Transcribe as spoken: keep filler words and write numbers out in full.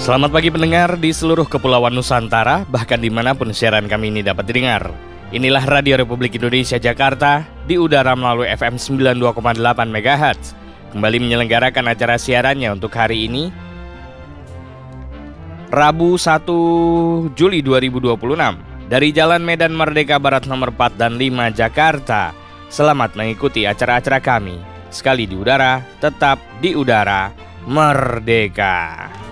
Selamat pagi pendengar di seluruh kepulauan Nusantara, bahkan dimanapun siaran kami ini dapat didengar. Inilah Radio Republik Indonesia Jakarta, di udara melalui F M sembilan puluh dua koma delapan megahertz. Kembali menyelenggarakan acara siarannya untuk hari ini, Rabu satu Juli dua ribu dua puluh enam, dari Jalan Medan Merdeka Barat nomor empat dan lima Jakarta. Selamat mengikuti acara-acara kami. Sekali di udara, tetap di udara merdeka.